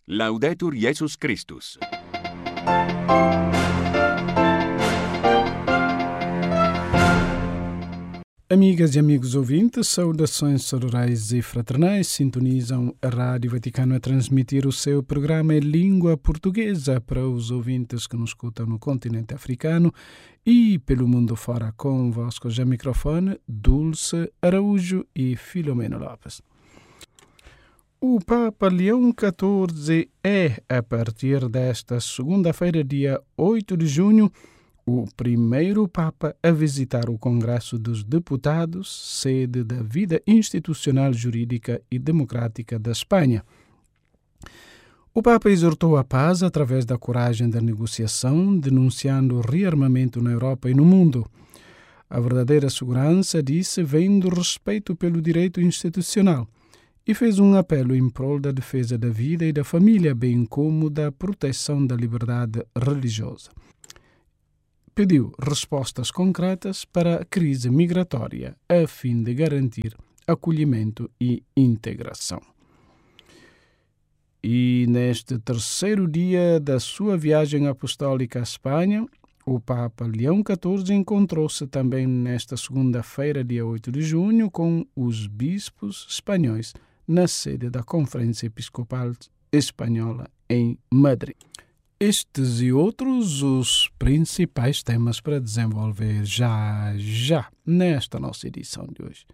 Laudetur Jesus Christus. Amigas e amigos ouvintes, saudações sororais e fraternais, sintonizam a Rádio Vaticano a transmitir o seu programa em língua portuguesa para os ouvintes que nos escutam no continente africano e pelo mundo fora. Convosco já microfone, Dulce Araújo e Filomeno Lopes. O Papa Leão XIV é, a partir desta segunda-feira, dia 8 de junho, o primeiro Papa a visitar o Congresso dos Deputados, sede da vida institucional, jurídica e democrática da Espanha. O Papa exortou a paz através da coragem da negociação, denunciando o rearmamento na Europa e no mundo. A verdadeira segurança, disse, vem do respeito pelo direito institucional e fez um apelo em prol da defesa da vida e da família, bem como da proteção da liberdade religiosa. Pediu respostas concretas para a crise migratória, a fim de garantir acolhimento e integração. E neste terceiro dia da sua viagem apostólica à Espanha, o Papa Leão XIV encontrou-se também nesta segunda-feira, dia 8 de junho, com os bispos espanhóis na sede da Conferência Episcopal Espanhola em Madrid. Estes e outros os principais temas para desenvolver já nesta nossa edição de hoje.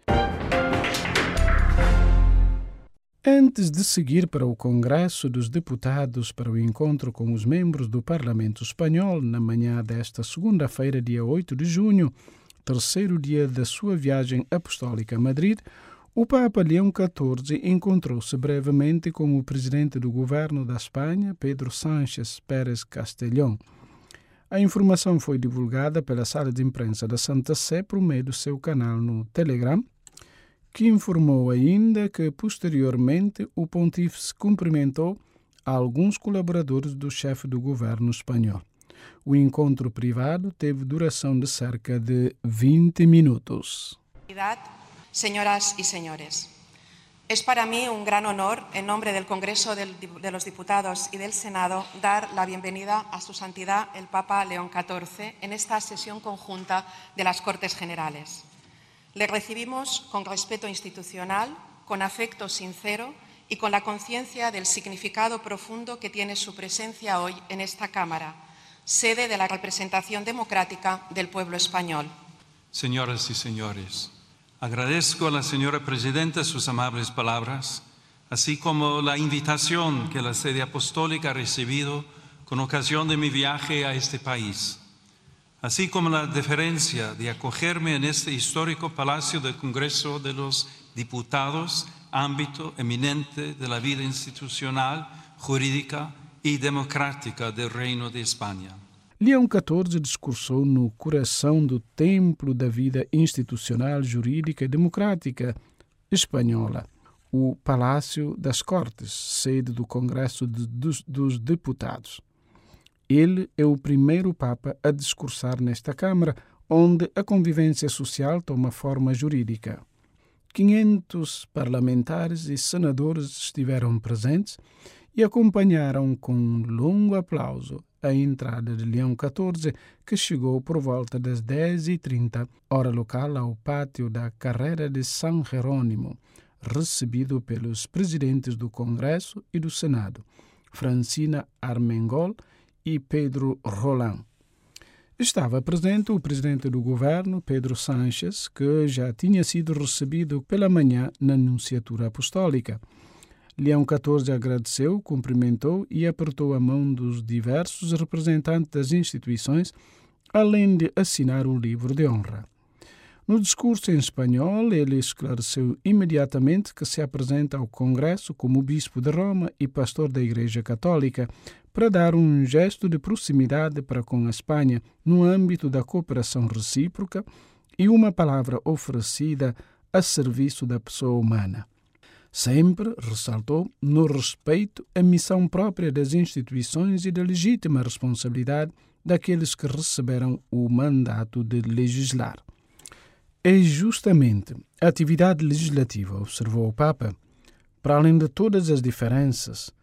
Antes de seguir para o Congresso dos Deputados para o encontro com os membros do Parlamento Espanhol na manhã desta segunda-feira, dia 8 de junho, terceiro dia da sua viagem apostólica a Madrid, o Papa Leão XIV encontrou-se brevemente com o presidente do governo da Espanha, Pedro Sánchez Pérez Castellón. A informação foi divulgada pela sala de imprensa da Santa Sé por meio do seu canal no Telegram, que informou ainda que, posteriormente, o pontífice cumprimentou alguns colaboradores do chefe do governo espanhol. O encontro privado teve duração de cerca de 20 minutos. Señoras y señores, es para mí un gran honor, en nombre del Congreso de los Diputados y del Senado, dar la bienvenida a Su Santidad el Papa León XIV en esta sesión conjunta de las Cortes Generales. Le recibimos con respeto institucional, con afecto sincero y con la conciencia del significado profundo que tiene su presencia hoy en esta Cámara, sede de la representación democrática del pueblo español. Señoras y señores, agradezco a la señora Presidenta sus amables palabras, así como la invitación que la sede apostólica ha recibido con ocasión de mi viaje a este país, así como la deferencia de acogerme en este histórico Palacio del Congreso de los Diputados, ámbito eminente de la vida institucional, jurídica y democrática del Reino de España. Leão XIV discursou no coração do templo da vida institucional, jurídica e democrática espanhola, o Palácio das Cortes, sede do Congresso dos Deputados. Ele é o primeiro Papa a discursar nesta Câmara, onde a convivência social toma forma jurídica. 500 parlamentares e senadores estiveram presentes e acompanharam com um longo aplauso a entrada de Leão XIV, que chegou por volta das 10h30, hora local, ao pátio da Carreira de São Jerônimo, recebido pelos presidentes do Congresso e do Senado, Francina Armengol e Pedro Roland. Estava presente o presidente do governo, Pedro Sánchez, que já tinha sido recebido pela manhã na Nunciatura Apostólica. Leão XIV agradeceu, cumprimentou e apertou a mão dos diversos representantes das instituições, além de assinar o livro de honra. No discurso em espanhol, ele esclareceu imediatamente que se apresenta ao Congresso como bispo de Roma e pastor da Igreja Católica, para dar um gesto de proximidade para com a Espanha no âmbito da cooperação recíproca e uma palavra oferecida a serviço da pessoa humana. Sempre, ressaltou, no respeito à missão própria das instituições e da legítima responsabilidade daqueles que receberam o mandato de legislar. É justamente a atividade legislativa, observou o Papa, para além de todas as diferenças,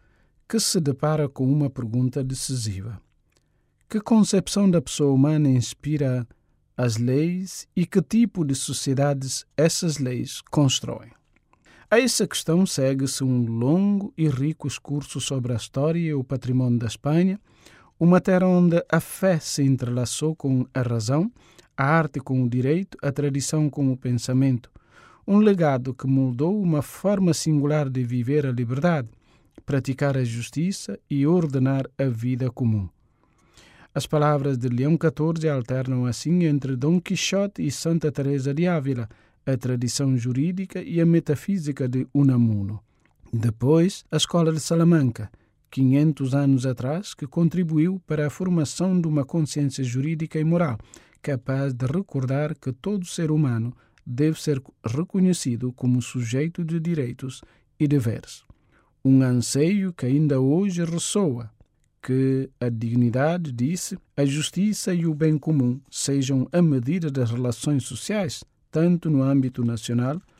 que se depara com uma pergunta decisiva. Que concepção da pessoa humana inspira as leis e que tipo de sociedades essas leis constroem? A essa questão segue-se um longo e rico excurso sobre a história e o patrimônio da Espanha, uma terra onde a fé se entrelaçou com a razão, a arte com o direito, a tradição com o pensamento, um legado que moldou uma forma singular de viver a liberdade, praticar a justiça e ordenar a vida comum. As palavras de Leão XIV alternam assim entre Dom Quixote e Santa Teresa de Ávila, a tradição jurídica e a metafísica de Unamuno. Depois, a Escola de Salamanca, 500 anos atrás, que contribuiu para a formação de uma consciência jurídica e moral, capaz de recordar que todo ser humano deve ser reconhecido como sujeito de direitos e deveres. Um anseio que ainda hoje ressoa, que a dignidade, disse, a justiça e o bem comum sejam a medida das relações sociais, tanto no âmbito nacional